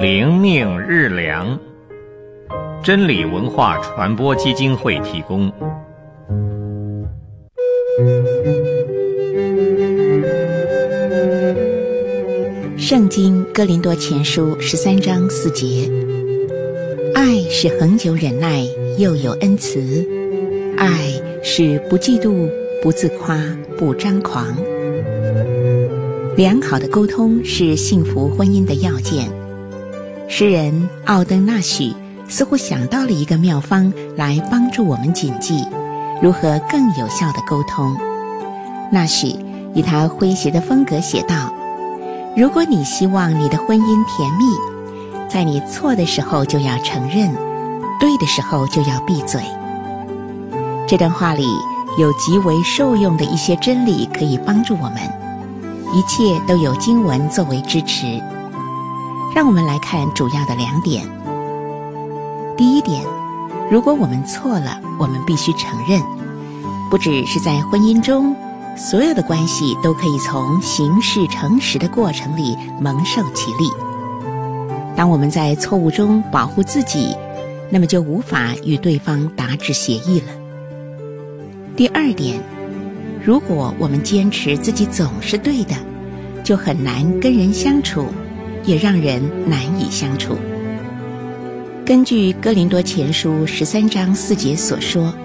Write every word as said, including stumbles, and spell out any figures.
灵命日粮，真理文化传播基金会提供。 圣经哥林多前书十三章四节，爱是恒久忍耐，又有恩慈；爱是不嫉妒，不自夸，不张狂。良好的沟通是幸福婚姻的要件。诗人奥登纳许似乎想到了一个妙方来帮助我们谨记如何更有效地沟通。纳许以他诙谐的风格写道：如果你希望你的婚姻甜蜜，在你错的时候就要承认，对的时候就要闭嘴。这段话里有极为受用的一些真理可以帮助我们，一切都有经文作为支持。让我们来看主要的两点。第一点，如果我们错了，我们必须承认。不只是在婚姻中，所有的关系都可以从行事诚实的过程里蒙受其利。当我们在错误中保护自己，那么就无法与对方达致协议了。第二点，如果我们坚持自己总是对的，就很难跟人相处，也让人难以相处。根据哥林多前书十三章四节所说，